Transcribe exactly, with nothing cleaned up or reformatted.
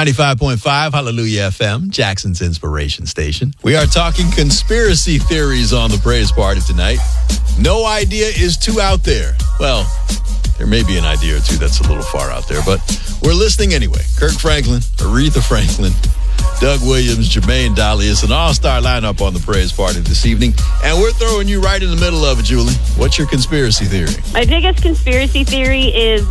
ninety-five point five Hallelujah F M, Jackson's inspiration station. We are talking conspiracy theories on the Praise Party tonight. No idea is too out there. Well, there may be an idea or two that's a little far out there, but we're listening anyway. Kirk Franklin, Aretha Franklin, Doug Williams, Jermaine Dolly. It's an all-star lineup on the Praise Party this evening, and we're throwing you right in the middle of it, Julie. What's your conspiracy theory? My biggest conspiracy theory is